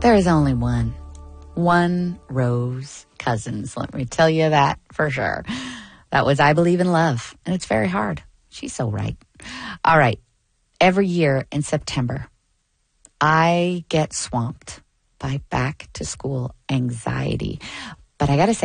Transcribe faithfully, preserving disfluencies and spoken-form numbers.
There is only one. One Rose Cousins. Let me tell you that for sure. That was I Believe in Love. And it's very hard. She's so right. All right. Every year in September, I get swamped by back to school anxiety. But I got to say,